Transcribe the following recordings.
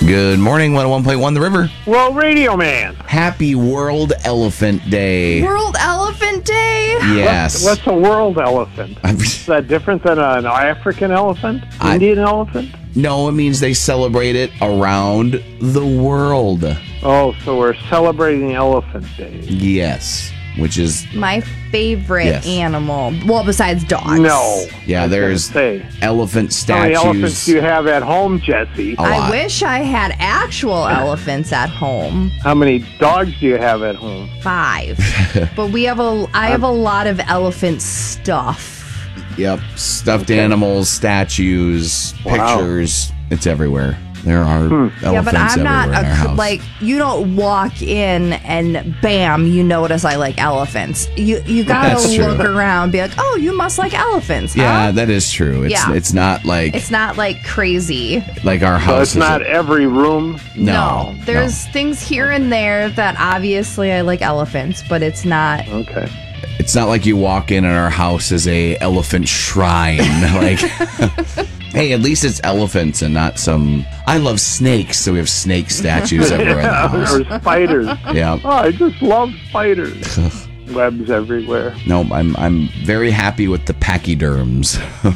Good morning, 101.1 The River. Well, Radio Man. Happy World Elephant Day. World Elephant Day? Yes. What's a world elephant? Is that different than an African elephant? Indian elephant? No, it means they celebrate it around the world. Oh, so we're celebrating Elephant Day. Yes, which is... My favorite animal. Well, besides dogs. No. Yeah, there's elephant statues. How many elephants do you have at home, Jesse? I wish I had actual elephants at home. How many dogs do you have at home? 5. But I have a lot of elephant stuff. Yep, stuffed animals, statues, pictures. It's everywhere. There are elephants Yeah, but I'm not everywhere in our house. like, you don't walk in and bam, you notice I like elephants. You gotta That's true. look around and be like, oh, you must like elephants, huh? Yeah, that is true. It's not like... It's not like crazy. Like our So house it's not every room? No. There's things here and there that obviously I like elephants, but it's not... Okay. It's not like you walk in and our house is a elephant shrine. Like, hey, at least it's elephants and not some... I love snakes, so we have snake statues everywhere in the house. Or spiders. Yeah. Oh, I just love spiders. Webs everywhere. No, I'm very happy with the pachyderms.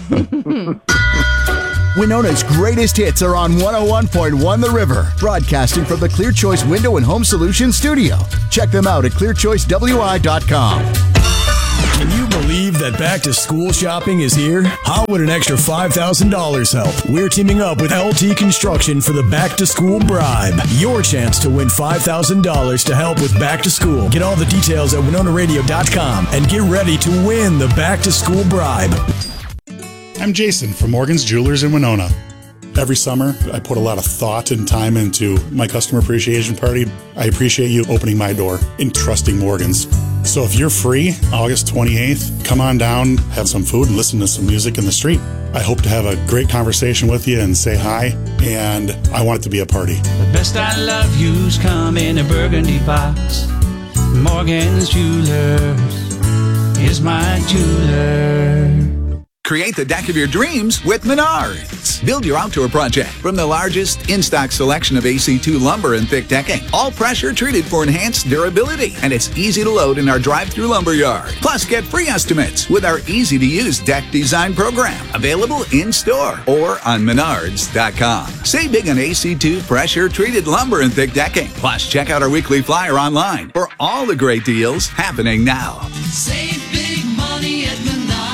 Winona's greatest hits are on 101.1 The River, broadcasting from the Clear Choice Window and Home Solutions studio. Check them out at clearchoicewi.com. Can you believe that back to school shopping is here? How would an extra $5,000 help? We're teaming up with LT Construction for the Back to School Bribe. Your chance to win $5,000 to help with back to school. Get all the details at WinonaRadio.com and get ready to win the Back to School Bribe. I'm Jason from Morgan's Jewelers in Winona. Every summer, I put a lot of thought and time into my customer appreciation party. I appreciate you opening my door and trusting Morgan's. So if you're free, August 28th, come on down, have some food, and listen to some music in the street. I hope to have a great conversation with you and say hi, and I want it to be a party. The best I love you's come in a burgundy box. Morgan's Jewelers is my jeweler. Create the deck of your dreams with Menards. Build your outdoor project from the largest in-stock selection of AC2 lumber and thick decking. All pressure treated for enhanced durability. And it's easy to load in our drive-through lumber yard. Plus, get free estimates with our easy-to-use deck design program. Available in-store or on Menards.com. Save big on AC2 pressure-treated lumber and thick decking. Plus, check out our weekly flyer online for all the great deals happening now. Save big money at Menards.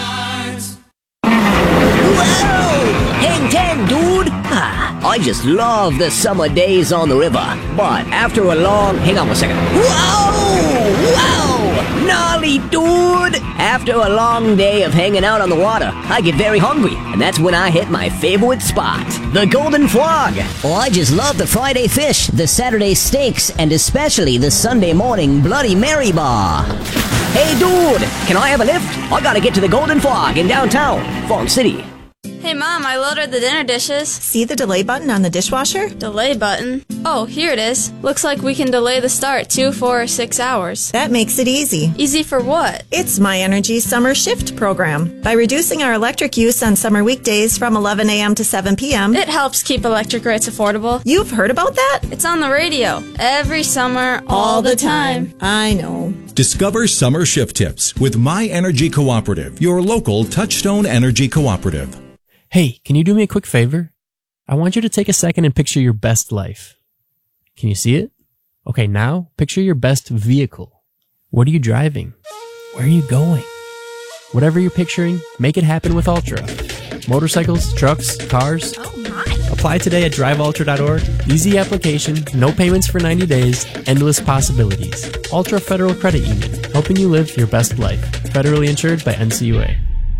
Whoa! Hang 10, dude! I just love the summer days on the river. But after a long... Hang on one second. Whoa! Whoa! Gnarly, dude! After a long day of hanging out on the water, I get very hungry. And that's when I hit my favorite spot, the Golden Frog. Oh, I just love the Friday fish, the Saturday steaks, and especially the Sunday morning Bloody Mary bar. Hey, dude! Can I have a lift? I gotta get to the Golden Frog in downtown, Farm City. Hey Mom, I loaded the dinner dishes. See the delay button on the dishwasher? Delay button? Oh, here it is. Looks like we can delay the start 2, 4, or 6 hours. That makes it easy. Easy for what? It's My Energy Summer Shift program. By reducing our electric use on summer weekdays from 11 a.m. to 7 p.m. It helps keep electric rates affordable. You've heard about that? It's on the radio. Every summer, all the time. I know. Discover summer shift tips with My Energy Cooperative, your local Touchstone Energy Cooperative. Hey, can you do me a quick favor? I want you to take a second and picture your best life. Can you see it? Okay, now picture your best vehicle. What are you driving? Where are you going? Whatever you're picturing, make it happen with Ultra. Motorcycles, trucks, cars. Oh my! Apply today at driveultra.org. Easy application, no payments for 90 days, endless possibilities. Ultra Federal Credit Union, helping you live your best life. Federally insured by NCUA.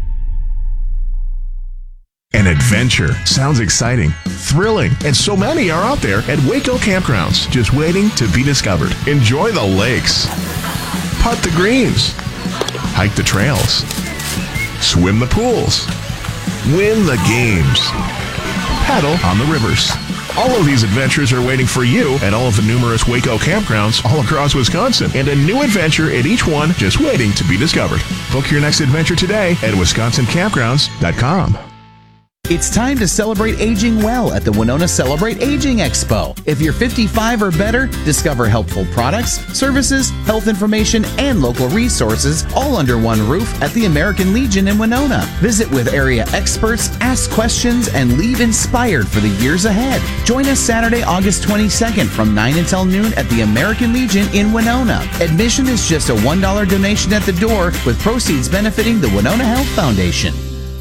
An adventure sounds exciting, thrilling, and so many are out there at Waco Campgrounds, just waiting to be discovered. Enjoy the lakes, putt the greens, hike the trails, swim the pools, win the games, paddle on the rivers. All of these adventures are waiting for you at all of the numerous Waco campgrounds all across Wisconsin, and a new adventure at each one just waiting to be discovered. Book your next adventure today at wisconsincampgrounds.com. It's time to celebrate aging well at the Winona Celebrate Aging Expo. If you're 55 or better, discover helpful products, services, health information, and local resources all under one roof at the American Legion in Winona. Visit with area experts, ask questions, and leave inspired for the years ahead. Join us Saturday, August 22nd from 9 until noon at the American Legion in Winona. Admission is just a $1 donation at the door, with proceeds benefiting the Winona Health Foundation.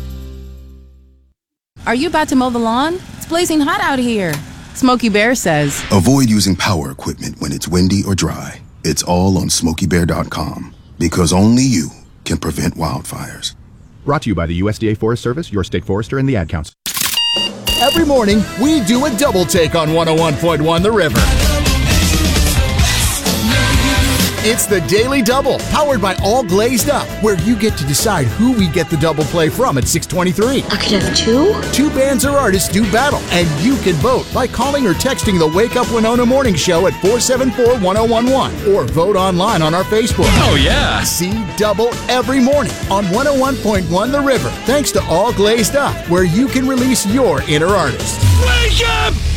Are you about to mow the lawn? It's blazing hot out here. Smokey Bear says, avoid using power equipment when it's windy or dry. It's all on SmokeyBear.com, because only you can prevent wildfires. Brought to you by the USDA Forest Service, your state forester, and the Ad Council. Every morning, we do a double take on 101.1 The River. It's the Daily Double, powered by All Glazed Up, where you get to decide who we get the double play from at 6:23. I could have two? Two bands or artists do battle, and you can vote by calling or texting the Wake Up Winona Morning Show at 474-1011, or vote online on our Facebook. Oh, yeah. See Double every morning on 101.1 The River, thanks to All Glazed Up, where you can release your inner artist. Wake up!